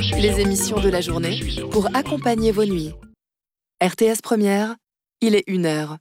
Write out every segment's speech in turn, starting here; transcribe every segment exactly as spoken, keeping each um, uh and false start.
les émissions de la journée pour accompagner vos nuits. R T S Première, il est une heure.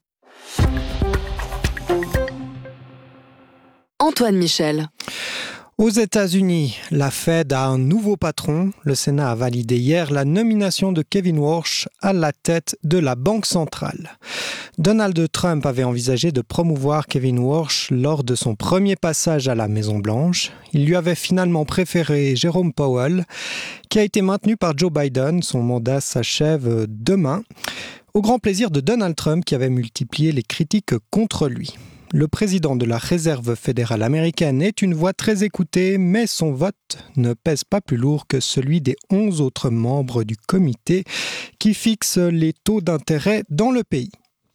Antoine Michel. Aux États-Unis, la Fed a un nouveau patron. Le Sénat a validé hier la nomination de Kevin Warsh à la tête de la Banque centrale. Donald Trump avait envisagé de promouvoir Kevin Warsh lors de son premier passage à la Maison-Blanche. Il lui avait finalement préféré Jerome Powell, qui a été maintenu par Joe Biden. Son mandat s'achève demain, au grand plaisir de Donald Trump qui avait multiplié les critiques contre lui. Le président de la Réserve fédérale américaine est une voix très écoutée, mais son vote ne pèse pas plus lourd que celui des onze autres membres du comité qui fixe les taux d'intérêt dans le pays.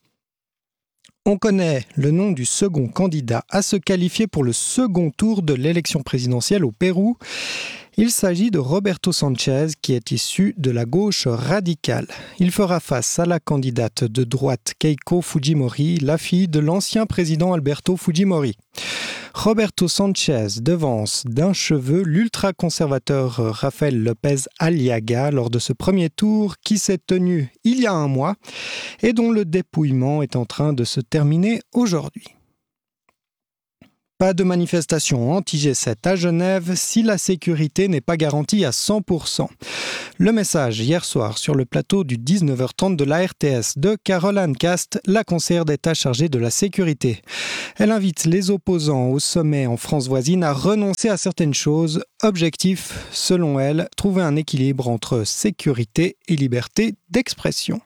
On connaît le nom du second candidat à se qualifier pour le second tour de l'élection présidentielle au Pérou. Il s'agit de Roberto Sanchez, qui est issu de la gauche radicale. Il fera face à la candidate de droite Keiko Fujimori, la fille de l'ancien président Alberto Fujimori. Roberto Sanchez devance d'un cheveu l'ultra-conservateur Rafael López Aliaga lors de ce premier tour qui s'est tenu il y a un mois et dont le dépouillement est en train de se terminer aujourd'hui. Pas de manifestation anti-G sept à Genève si la sécurité n'est pas garantie à cent pour cent. Le message hier soir sur le plateau du dix-neuf heures trente de la R T S de Caroline Cast, la conseillère d'État chargée de la sécurité. Elle invite les opposants au sommet en France voisine à renoncer à certaines choses. Objectif, selon elle, trouver un équilibre entre sécurité et liberté d'expression.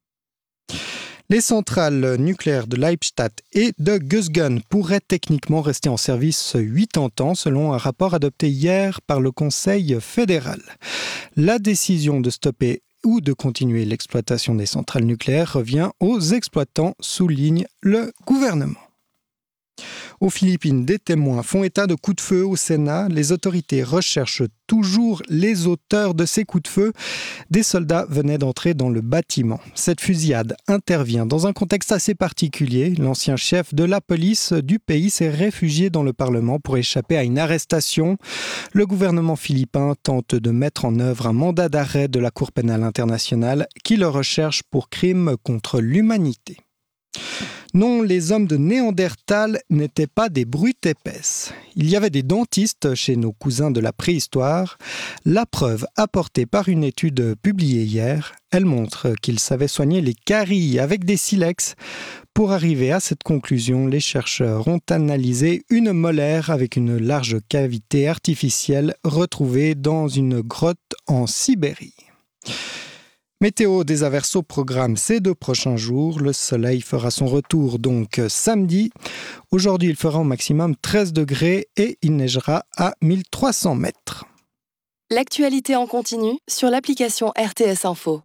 Les centrales nucléaires de Leibstadt et de Gösgen pourraient techniquement rester en service quatre-vingt-dix ans selon un rapport adopté hier par le Conseil fédéral. La décision de stopper ou de continuer l'exploitation des centrales nucléaires revient aux exploitants, souligne le gouvernement. Aux Philippines, des témoins font état de coups de feu au Sénat. Les autorités recherchent toujours les auteurs de ces coups de feu. Des soldats venaient d'entrer dans le bâtiment. Cette fusillade intervient dans un contexte assez particulier. L'ancien chef de la police du pays s'est réfugié dans le Parlement pour échapper à une arrestation. Le gouvernement philippin tente de mettre en œuvre un mandat d'arrêt de la Cour pénale internationale qui le recherche pour crimes contre l'humanité. Non, les hommes de Néandertal n'étaient pas des brutes épaisses. Il y avait des dentistes chez nos cousins de la préhistoire. La preuve apportée par une étude publiée hier, elle montre qu'ils savaient soigner les caries avec des silex. Pour arriver à cette conclusion, les chercheurs ont analysé une molaire avec une large cavité artificielle retrouvée dans une grotte en Sibérie. Météo, des averses au programme ces deux prochains jours. Le soleil fera son retour donc samedi. Aujourd'hui, il fera au maximum treize degrés et il neigera à mille trois cents mètres. L'actualité en continu sur l'application R T S Info.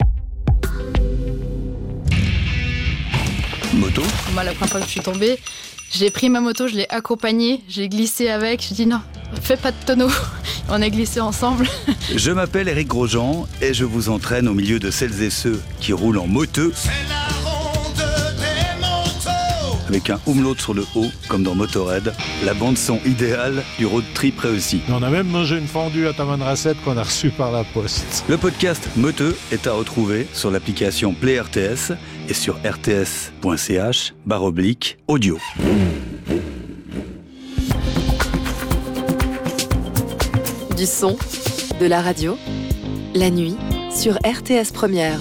Moto. Moi, la première fois que je suis tombée, j'ai pris ma moto, je l'ai accompagnée, j'ai glissé avec, je dis non, fais pas de tonneau. On a glissé ensemble. Je m'appelle Éric Grosjean et je vous entraîne au milieu de celles et ceux qui roulent en moteux. C'est la ronde des motos. Avec un umlaut sur le haut, comme dans Motorhead, la bande-son idéale du road trip réussi. On a même mangé une fondue à Tamanrasset qu'on a reçue par la poste. Le podcast Moteux est à retrouver sur l'application Play R T S et sur rts point c h barre oblique audio. Du son, de la radio, la nuit sur R T S Première.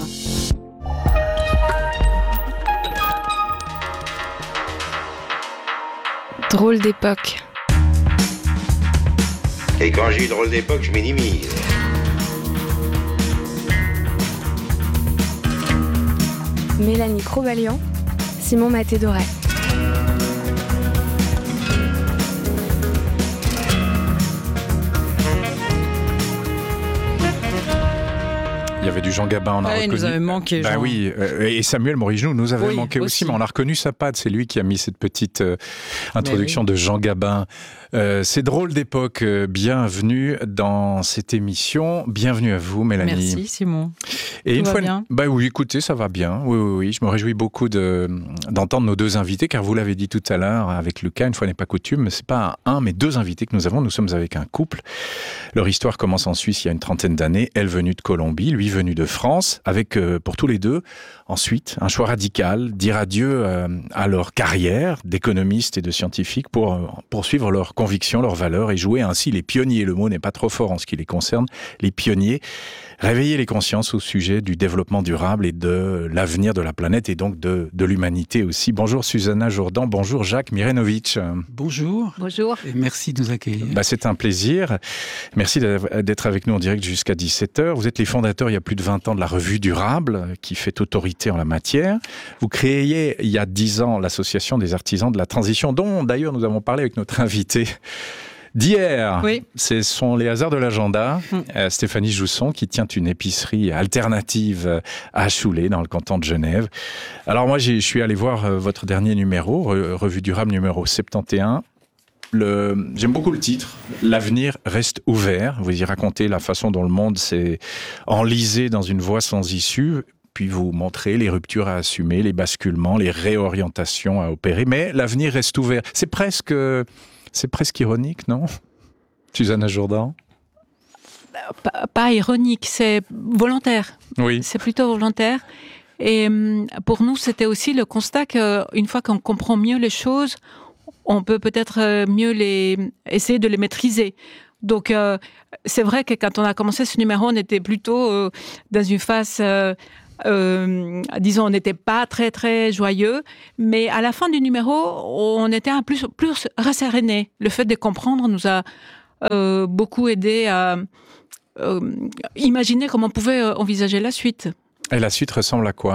Drôle d'époque. Et quand j'ai eu drôle d'époque, je minimise. Mélanie Crobalian, Simon Maté-Doré. Il y avait du Jean Gabin, on a ouais, reconnu. Il nous avait manqué. Bah Jean. oui, euh, et Samuel Morigenoux nous avait oui, manqué aussi. aussi, mais on a reconnu sa patte. C'est lui qui a mis cette petite euh, introduction oui. de Jean Gabin. Euh, c'est drôle d'époque. Bienvenue dans cette émission. Bienvenue à vous, Mélanie. Merci, Simon. Et Tout une va fois, bien bah oui, écoutez, ça va bien. Oui, oui, oui. Je me réjouis beaucoup de, d'entendre nos deux invités, car vous l'avez dit tout à l'heure avec Lucas, une fois n'est pas coutume, mais c'est pas un, mais deux invités que nous avons. Nous sommes avec un couple. Leur histoire commence en Suisse il y a une trentaine d'années. Elle venue de Colombie, lui venu de France, avec euh, pour tous les deux ensuite un choix radical, dire adieu euh, à leur carrière d'économistes et de scientifiques pour euh, poursuivre leurs convictions, leurs valeurs et jouer ainsi les pionniers. Le mot n'est pas trop fort en ce qui les concerne. Les pionniers, réveiller les consciences au sujet du développement durable et de l'avenir de la planète et donc de, de l'humanité aussi. Bonjour Susanna Jourdan, bonjour Jacques Mirenovic. Bonjour. Bonjour. Et merci de nous accueillir. Bah, c'est un plaisir. Merci d'être avec nous en direct jusqu'à dix-sept heures. Vous êtes les fondateurs il y a plus de vingt ans de la revue Durable qui fait autorité en la matière. Vous créiez il y a dix ans l'association des artisans de la transition dont d'ailleurs nous avons parlé avec notre invité d'hier. Oui. Ce sont les hasards de l'agenda. Mmh. Euh, Stéphanie Jousson qui tient une épicerie alternative à Choulé dans le canton de Genève. Alors moi je suis allé voir euh, votre dernier numéro, Re- Revue Durable numéro soixante et onze. Le... J'aime beaucoup le titre, L'avenir reste ouvert. Vous y racontez la façon dont le monde s'est enlisé dans une voie sans issue, puis vous montrez les ruptures à assumer, les basculements, les réorientations à opérer, mais l'avenir reste ouvert. C'est presque, c'est presque ironique, non, Susanna Jourdan ? Pas, pas ironique, c'est volontaire. Oui. C'est plutôt volontaire. Et pour nous, c'était aussi le constat qu'une fois qu'on comprend mieux les choses, on peut peut-être mieux les, essayer de les maîtriser. Donc, euh, c'est vrai que quand on a commencé ce numéro, on était plutôt euh, dans une phase, euh, euh, disons, on n'était pas très, très joyeux. Mais à la fin du numéro, on était un plus, plus rasséréné. Le fait de comprendre nous a euh, beaucoup aidé à euh, imaginer comment on pouvait envisager la suite. Et la suite ressemble à quoi ?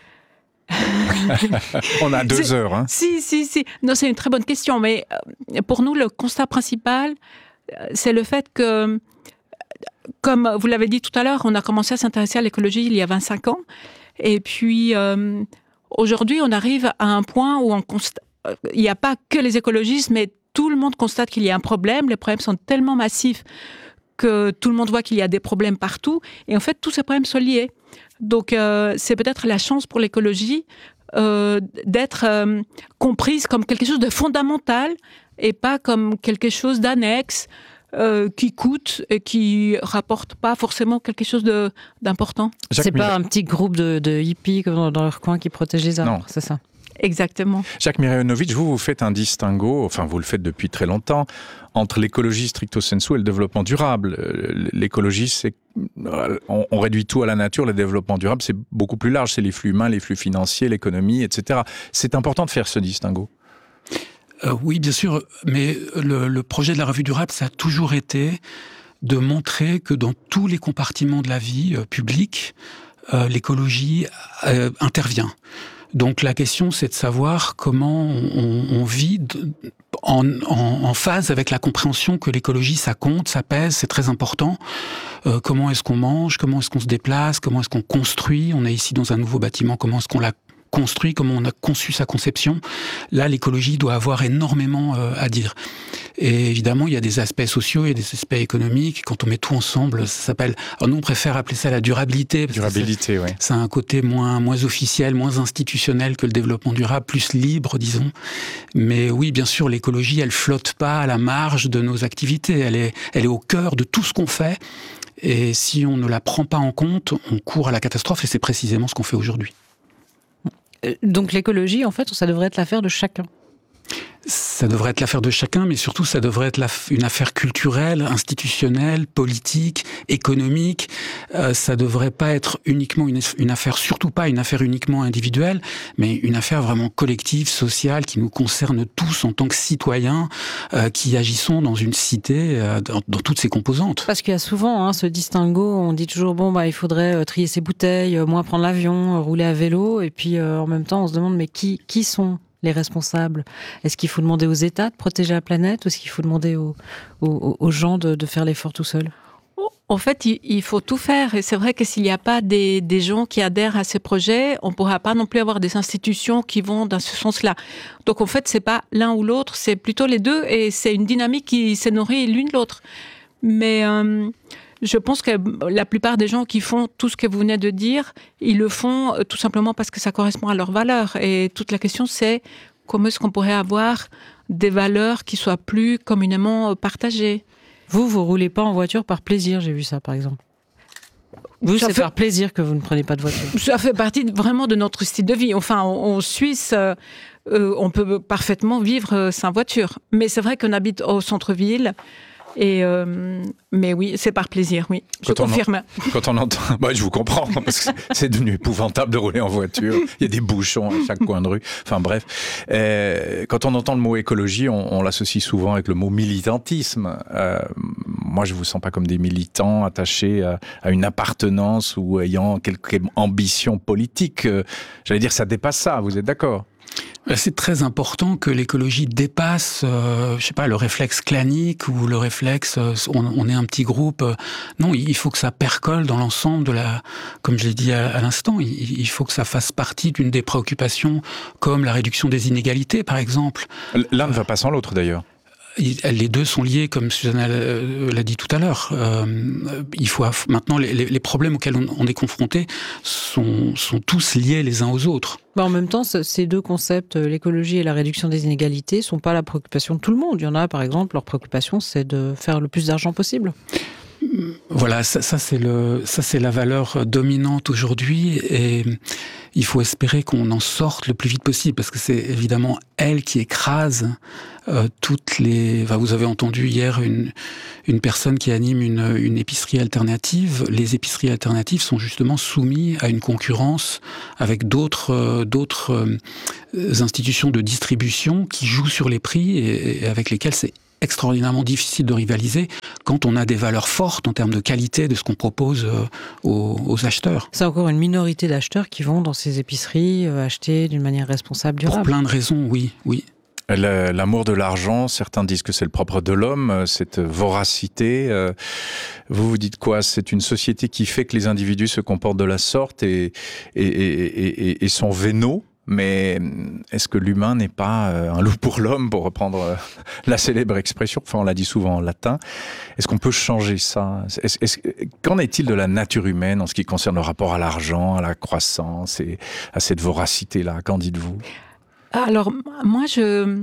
On a deux c'est, heures. Hein. Si, si, si. Non, c'est une très bonne question. Mais pour nous, le constat principal, c'est le fait que, comme vous l'avez dit tout à l'heure, on a commencé à s'intéresser à l'écologie il y a vingt-cinq ans. Et puis, euh, aujourd'hui, on arrive à un point où on constate, il n'y a pas que les écologistes, mais tout le monde constate qu'il y a un problème. Les problèmes sont tellement massifs que tout le monde voit qu'il y a des problèmes partout. Et en fait, tous ces problèmes sont liés. Donc, euh, c'est peut-être la chance pour l'écologie euh, d'être euh, comprise comme quelque chose de fondamental et pas comme quelque chose d'annexe euh, qui coûte et qui rapporte pas forcément quelque chose de, d'important. Jacques c'est Mir... pas un petit groupe de, de hippies dans, dans leur coin qui protègent les arbres, non. C'est ça. Exactement. Jacques Mirenovic, vous, vous faites un distinguo, enfin vous le faites depuis très longtemps, entre l'écologie stricto sensu et le développement durable. L'écologie, c'est, on, on réduit tout à la nature, le développement durable, c'est beaucoup plus large, c'est les flux humains, les flux financiers, l'économie, et cetera. C'est important de faire ce distinguo. Euh, oui, bien sûr, mais le, le projet de la revue Durable, ça a toujours été de montrer que dans tous les compartiments de la vie euh, publique, euh, l'écologie euh, intervient. Donc la question, c'est de savoir comment on, on vit en, en, en phase avec la compréhension que l'écologie, ça compte, ça pèse, c'est très important. Euh, comment est-ce qu'on mange, comment est-ce qu'on se déplace, comment est-ce qu'on construit. On est ici dans un nouveau bâtiment, comment est-ce qu'on l'a construit, comment on a conçu sa conception. Là, l'écologie doit avoir énormément euh, à dire. Et évidemment, il y a des aspects sociaux, il y a des aspects économiques. Quand on met tout ensemble, ça s'appelle... Alors nous, on préfère appeler ça la durabilité. Parce durabilité, oui. Ça a un côté moins, moins officiel, moins institutionnel que le développement durable, plus libre, disons. Mais oui, bien sûr, l'écologie, elle flotte pas à la marge de nos activités. Elle est, elle est au cœur de tout ce qu'on fait. Et si on ne la prend pas en compte, on court à la catastrophe. Et c'est précisément ce qu'on fait aujourd'hui. Donc l'écologie, en fait, ça devrait être l'affaire de chacun. Ça devrait être l'affaire de chacun, mais surtout ça devrait être la, une affaire culturelle, institutionnelle, politique, économique. Euh, ça devrait pas être uniquement une, une affaire, surtout pas une affaire uniquement individuelle, mais une affaire vraiment collective, sociale, qui nous concerne tous en tant que citoyens, euh, qui agissons dans une cité, euh, dans, dans toutes ses composantes. Parce qu'il y a souvent hein, ce distinguo, on dit toujours bon bah il faudrait euh, trier ses bouteilles, euh, moins prendre l'avion, euh, rouler à vélo, et puis euh, en même temps on se demande mais qui qui sont les responsables? Est-ce qu'il faut demander aux États de protéger la planète ou est-ce qu'il faut demander aux, aux, aux gens de, de faire l'effort tout seuls? En fait, il faut tout faire. Et c'est vrai que s'il n'y a pas des, des gens qui adhèrent à ces projets, on ne pourra pas non plus avoir des institutions qui vont dans ce sens-là. Donc, en fait, ce n'est pas l'un ou l'autre, c'est plutôt les deux. Et c'est une dynamique qui se nourrit l'une l'autre. Mais euh, je pense que la plupart des gens qui font tout ce que vous venez de dire, ils le font tout simplement parce que ça correspond à leurs valeurs. Et toute la question, c'est comment est-ce qu'on pourrait avoir des valeurs qui soient plus communément partagées. Vous, vous roulez pas en voiture par plaisir, j'ai vu ça par exemple. Vous, ça c'est fait... par plaisir que vous ne prenez pas de voiture. Ça fait partie vraiment de notre style de vie. Enfin, en, en Suisse, euh, on peut parfaitement vivre sans voiture. Mais c'est vrai qu'on habite au centre-ville. Et euh, mais oui, c'est par plaisir, oui. Je quand confirme. On en, quand on entend, bah, je vous comprends parce que c'est devenu épouvantable de rouler en voiture. Il y a des bouchons à chaque coin de rue. Enfin bref, euh, quand on entend le mot écologie, on, on l'associe souvent avec le mot militantisme. Euh, moi, je vous sens pas comme des militants attachés à, à une appartenance ou ayant quelque ambition politique. Euh, j'allais dire, ça dépasse ça. Vous êtes d'accord ? C'est très important que l'écologie dépasse, euh, je sais pas, le réflexe clanique ou le réflexe, euh, on, on est un petit groupe. Non, il faut que ça percole dans l'ensemble de la, comme je l'ai dit à, à l'instant, il, il faut que ça fasse partie d'une des préoccupations comme la réduction des inégalités, par exemple. L'un ne va pas sans l'autre, d'ailleurs. Les deux sont liés, comme Susanna l'a dit tout à l'heure. Euh, il faut maintenant les, les problèmes auxquels on, on est confronté sont, sont tous liés les uns aux autres. Bah en même temps, ces deux concepts, l'écologie et la réduction des inégalités, sont pas la préoccupation de tout le monde. Il y en a, par exemple, leur préoccupation, c'est de faire le plus d'argent possible. Voilà, ça, ça c'est le, ça c'est la valeur dominante aujourd'hui, et il faut espérer qu'on en sorte le plus vite possible, parce que c'est évidemment elle qui écrase euh, toutes les. Enfin, vous avez entendu hier une une personne qui anime une une épicerie alternative. Les épiceries alternatives sont justement soumises à une concurrence avec d'autres euh, d'autres euh, institutions de distribution qui jouent sur les prix et, et avec lesquelles c'est extraordinairement difficile de rivaliser quand on a des valeurs fortes en termes de qualité de ce qu'on propose aux, aux acheteurs. C'est encore une minorité d'acheteurs qui vont dans ces épiceries acheter d'une manière responsable, durable. Pour plein de raisons, oui, oui. L'amour de l'argent, certains disent que c'est le propre de l'homme, cette voracité. Vous vous dites quoi ? C'est une société qui fait que les individus se comportent de la sorte et, et, et, et, et sont vénaux. Mais est-ce que l'humain n'est pas un loup pour l'homme, pour reprendre la célèbre expression ? Enfin, on l'a dit souvent en latin. Est-ce qu'on peut changer ça ? est-ce, est-ce, Qu'en est-il de la nature humaine en ce qui concerne le rapport à l'argent, à la croissance et à cette voracité-là ? Qu'en dites-vous ? Alors, moi, je...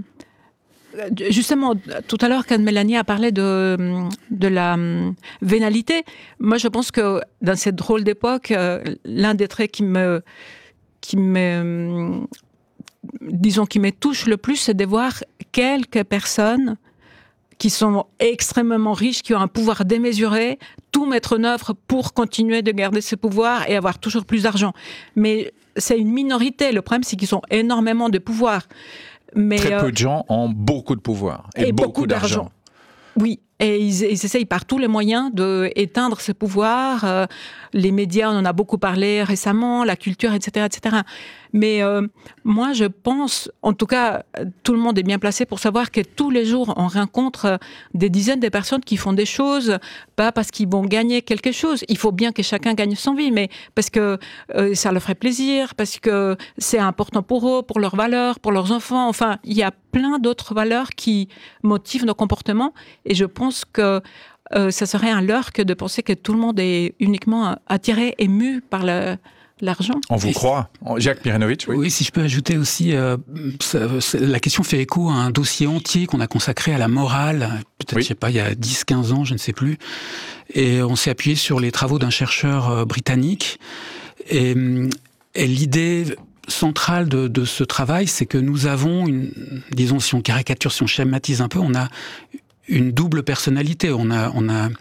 Justement, tout à l'heure, quand Mélanie a parlé de, de la vénalité, moi, je pense que dans cette drôle d'époque, l'un des traits qui me... qui me, disons, qui me touche le plus, c'est de voir quelques personnes qui sont extrêmement riches, qui ont un pouvoir démesuré, tout mettre en œuvre pour continuer de garder ce pouvoir et avoir toujours plus d'argent. Mais c'est une minorité. Le problème, c'est qu'ils ont énormément de pouvoir. Mais, Très euh, peu de gens ont beaucoup de pouvoir et, et beaucoup, beaucoup d'argent. d'argent. Oui. Et ils, ils essayent par tous les moyens d'éteindre ce pouvoir. Euh, les médias, on en a beaucoup parlé récemment, la culture, et cetera, et cetera. Mais euh, moi, je pense, en tout cas, tout le monde est bien placé pour savoir que tous les jours, on rencontre des dizaines de personnes qui font des choses, pas parce qu'ils vont gagner quelque chose. Il faut bien que chacun gagne son vie, mais parce que euh, ça leur ferait plaisir, parce que c'est important pour eux, pour leurs valeurs, pour leurs enfants. Enfin, il y a plein d'autres valeurs qui motivent nos comportements. Et je pense que euh, ça serait un leurre que de penser que tout le monde est uniquement attiré, ému par le... l'argent. On vous Et croit. Jacques Mirenovitch, oui. Oui, si je peux ajouter aussi, euh, ça, la question fait écho à un dossier entier qu'on a consacré à la morale, peut-être, oui. je sais pas, il y a dix quinze ans, je ne sais plus. Et on s'est appuyé sur les travaux d'un chercheur euh, britannique. Et, et l'idée centrale de, de ce travail, c'est que nous avons, une, disons, si on caricature, si on schématise un peu, on a une double personnalité. On a, on a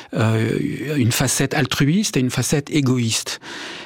euh, une facette altruiste et une facette égoïste.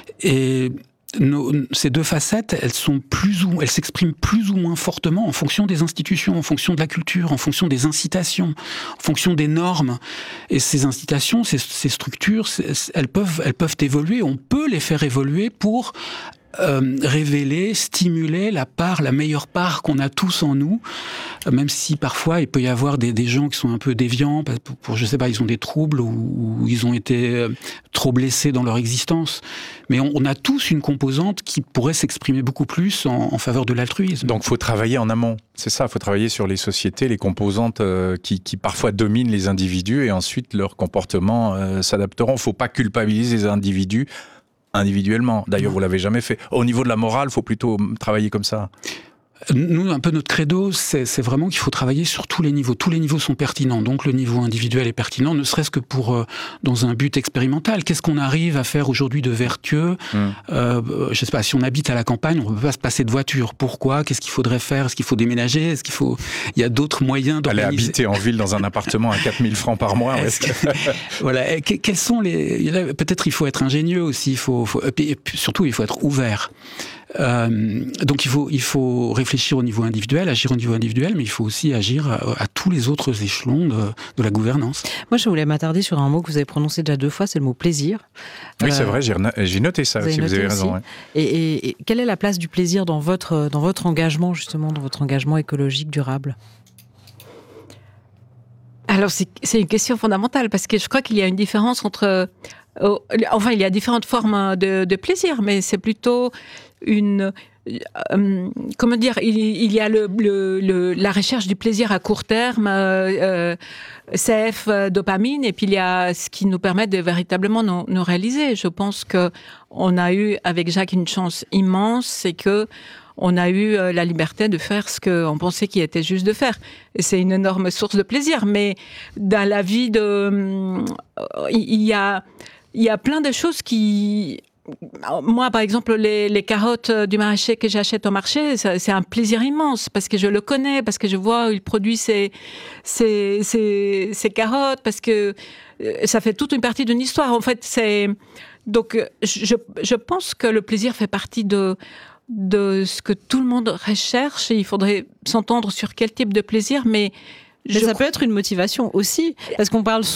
Et nos, ces deux facettes, elles sont plus ou, elles s'expriment plus ou moins fortement en fonction des institutions, en fonction de la culture, en fonction des incitations, en fonction des normes. Et ces incitations, ces, ces structures, elles peuvent, elles peuvent évoluer. On peut les faire évoluer pour euh, révéler, stimuler la part, la meilleure part qu'on a tous en nous, euh, même si parfois il peut y avoir des, des gens qui sont un peu déviants, pour, pour je sais pas, ils ont des troubles ou, ou ils ont été euh, trop blessés dans leur existence. Mais on, on a tous une composante qui pourrait s'exprimer beaucoup plus en, en faveur de l'altruisme. Donc, il faut travailler en amont. C'est ça, il faut travailler sur les sociétés, les composantes euh, qui, qui parfois dominent les individus et ensuite leurs comportements euh, s'adapteront. Il ne faut pas culpabiliser les individus individuellement. D'ailleurs, vous l'avez jamais fait. Au niveau de la morale, il faut plutôt travailler comme ça. Nous, un peu notre credo, c'est, c'est vraiment qu'il faut travailler sur tous les niveaux. Tous les niveaux sont pertinents, donc le niveau individuel est pertinent, ne serait-ce que pour euh, dans un but expérimental. Qu'est-ce qu'on arrive à faire aujourd'hui de vertueux ? mmh. euh, Je sais pas, si on habite à la campagne, on ne peut pas se passer de voiture. Pourquoi ? Qu'est-ce qu'il faudrait faire ? Est-ce qu'il faut déménager ? Est-ce qu'il faut... Il y a d'autres moyens d'organiser... Aller habiter en ville dans un appartement à quatre mille francs par mois. Ouais. Que... voilà. Et quels sont les... Peut-être il faut être ingénieux aussi. Il faut... faut... Et puis, surtout, il faut être ouvert. Euh, donc il faut, il faut réfléchir au niveau individuel, agir au niveau individuel, mais il faut aussi agir à, à tous les autres échelons de, de la gouvernance. Moi, je voulais m'attarder sur un mot que vous avez prononcé déjà deux fois, c'est le mot plaisir. Oui, euh, c'est vrai, j'ai, j'ai noté ça, si vous avez raison. Ouais. Et, et, et quelle est la place du plaisir dans votre, dans votre engagement, justement, dans votre engagement écologique durable ? Alors, c'est, c'est une question fondamentale, parce que je crois qu'il y a une différence entre... Euh, enfin, il y a différentes formes de, de plaisir, mais c'est plutôt une... Euh, comment dire, il, il y a le, le, le, la recherche du plaisir à court terme, euh, C F, euh, dopamine, et puis il y a ce qui nous permet de véritablement nous, nous réaliser. Je pense qu'on a eu avec Jacques une chance immense, c'est que on a eu la liberté de faire ce qu'on pensait qu'il était juste de faire. Et c'est une énorme source de plaisir. Mais dans la vie de... Il y a, il y a plein de choses qui... Moi, par exemple, les, les carottes du maraîcher que j'achète au marché, ça, c'est un plaisir immense parce que je le connais, parce que je vois où il produit ses, ses, ses, ses carottes, parce que ça fait toute une partie d'une histoire. En fait, c'est... Donc, je, je pense que le plaisir fait partie de... de ce que tout le monde recherche et il faudrait s'entendre sur quel type de plaisir, mais... Mais ça peut être une motivation aussi, parce qu'on parle